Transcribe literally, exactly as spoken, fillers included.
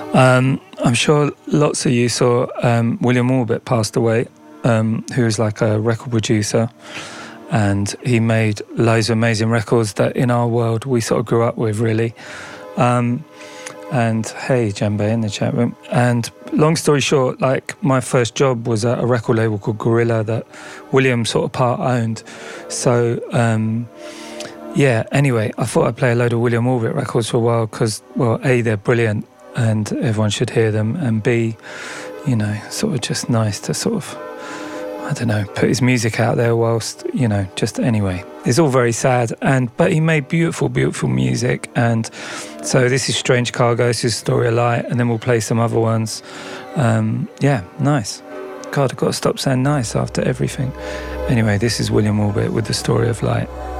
Um, I'm sure lots of you saw um, William Orbit passed away, um, who was like a record producer, and he made loads of amazing records that in our world we sort of grew up with, really. Um, and hey, Djembe in the chat room. And long story short, like my first job was at a record label called Gorilla that William sort of part owned. So um, yeah, anyway, I thought I'd play a load of William Orbit records for a while because, well, A, they're brilliant and everyone should hear them, and B, you know, sort of just nice to sort of, I don't know, put his music out there whilst, you know, just anyway. It's all very sad, and but he made beautiful, beautiful music. And so this is Strange Cargo, this is Story of Light, and then we'll play some other ones. Um, yeah, nice. God, I've got to stop saying nice after everything. Anyway, this is William Orbit with The Story of Light.